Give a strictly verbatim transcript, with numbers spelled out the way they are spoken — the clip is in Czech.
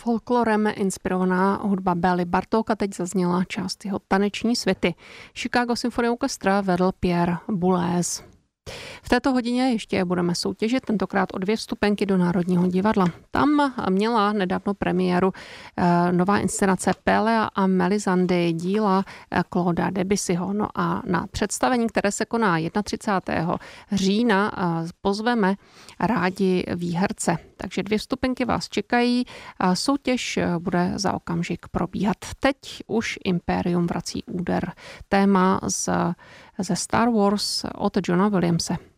Folklorem inspirovaná hudba Bély Bartóka teď zazněla část jeho taneční svity. Chicago Symphony Orchestra vedl Pierre Boulez. V této hodině ještě budeme soutěžit, tentokrát o dvě vstupenky do Národního divadla. Tam měla nedávno premiéru eh, nová inscenace Pelea a Melisande díla eh, Clauda Debussyho. No a na představení, které se koná třicátého prvního října, eh, pozveme rádi výherce. Takže dvě vstupenky vás čekají. A soutěž bude za okamžik probíhat. Teď už Imperium vrací úder. Téma z, ze Star Wars od Johna Williamse.